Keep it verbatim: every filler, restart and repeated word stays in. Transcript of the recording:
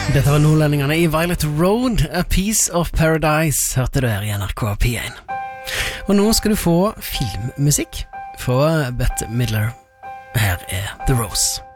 Dette var nordlendingene i Violet Road, A Piece of Paradise, hørte du her i N R K P én. Og nå skal du få filmmusikk fra Bette Midler. Her er The Rose.